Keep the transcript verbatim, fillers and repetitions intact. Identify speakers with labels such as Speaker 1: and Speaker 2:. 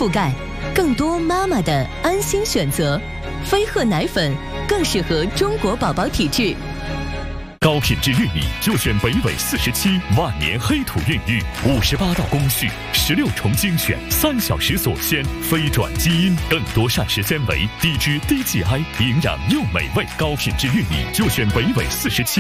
Speaker 1: 覆盖，更多妈妈的安心选择。飞鹤奶粉更适合中国宝宝体质。
Speaker 2: 高品质玉米就选北纬四十七万年黑土孕育，五十八道工序，十六重精选，三小时锁鲜，非转基因，更多膳食纤维，低脂低 G I， 营养又美味。高品质玉米就选北纬四十七